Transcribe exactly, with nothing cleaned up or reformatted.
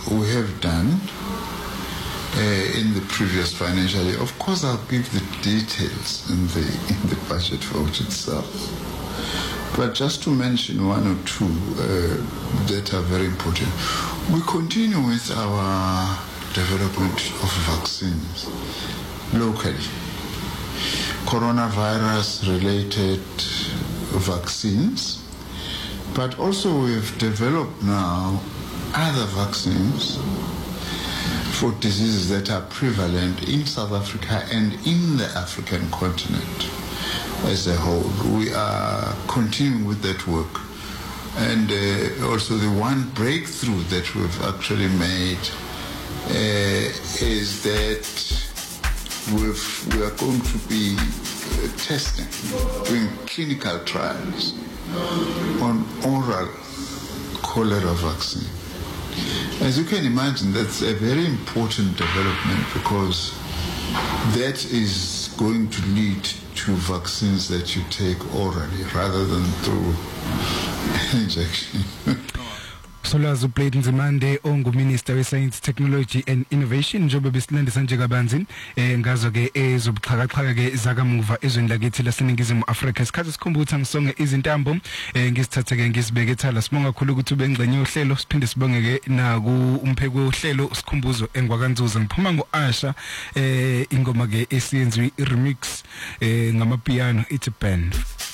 we have done uh, in the previous financial year. Of course, I'll give the details in the in the budget vote itself. But just to mention one or two uh, that are very important, we continue with our development of vaccines locally. Coronavirus-related vaccines, but also we've developed now other vaccines for diseases that are prevalent in South Africa and in the African continent as a whole. We are continuing with that work. And uh, also the one breakthrough that we've actually made uh, is that we've, we are going to be uh, testing, doing clinical trials on oral cholera vaccine. As you can imagine, that's a very important development because that is going to lead to vaccines that you take orally rather than through injection. Solwazi uPlate Nzimande onguminister weScience, Technology and Innovation njengoba besilandisa nje kabanzi eh ngazo ke ezobuxhakaxhaka ke zakamuva ezweni lakithi laseningizimu Afrika. Isikhathi sikhumbuza ngisonge izintambo eh ngisithathe ke ngisibeke ethala. Sibonga kakhulu ukuthi ubengcenye uhlelo, siphinde sibonge ke na ku umpheki wohlelo sikhumbuzo engwakanzuza. Ngiphuma ngoAsha eh ingoma ke esiyenziwe remix eh ngamapiano ithi band.